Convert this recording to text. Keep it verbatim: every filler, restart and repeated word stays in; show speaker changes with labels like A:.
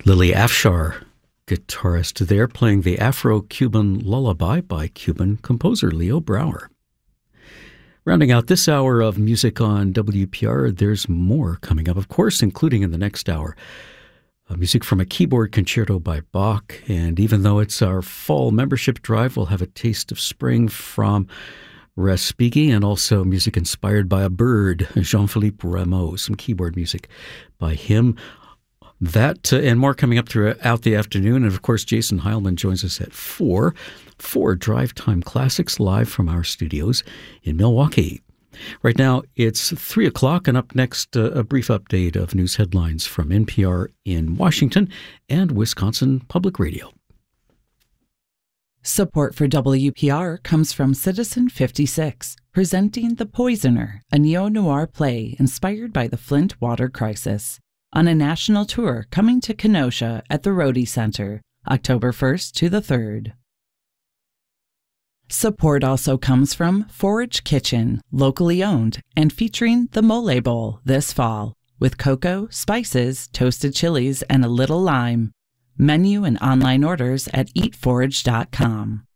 A: Lily Afshar, guitarist there, playing the Afro-Cuban Lullaby by Cuban composer Leo Brouwer. Rounding out this hour of music on W P R, there's more coming up, of course, including in the next hour. Uh, music from a keyboard concerto by Bach, and even though it's our fall membership drive, we'll have a taste of spring from Respighi, and also music inspired by a bird, Jean-Philippe Rameau, some keyboard music by him. That uh, and more coming up throughout the afternoon. And of course, Jason Heilman joins us at four for Drive Time Classics live from our studios in Milwaukee. Right now, it's three o'clock, and up next, uh, a brief update of news headlines from N P R in Washington and Wisconsin Public Radio.
B: Support for W P R comes from Citizen fifty-six, presenting The Poisoner, a neo-noir play inspired by the Flint water crisis, on a national tour coming to Kenosha at the Rhodey Center, October first to the third. Support also comes from Forage Kitchen, locally owned and featuring the Mole Bowl this fall, with cocoa, spices, toasted chilies, and a little lime. Menu and online orders at eat forage dot com.